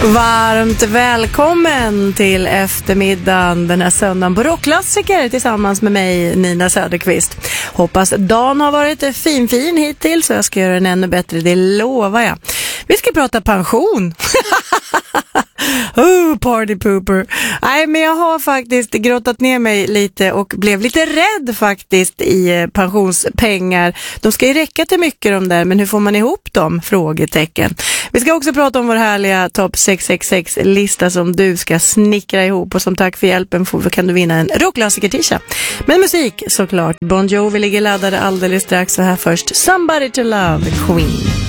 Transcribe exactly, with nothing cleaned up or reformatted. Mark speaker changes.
Speaker 1: Varmt välkommen till eftermiddagen den här söndagen på Rockklassiker tillsammans med mig, Nina Söderqvist. Hoppas dagen har varit fin fin hittills så jag ska göra den ännu bättre, det lovar jag. Vi ska prata pension. Oh, party pooper. Nej, men jag har faktiskt grottat ner mig lite och blev lite rädd faktiskt i pensionspengar. De ska ju räcka till mycket de där, men hur får man ihop dem? Frågetecken. Vi ska också prata om vår härliga topp sex sex sex-lista som du ska snickra ihop och som tack för hjälpen får, kan du vinna en rockklassiker-t-shirt. Men musik såklart. Bon Jovi ligger laddade alldeles strax så här först. Somebody to Love, Queen.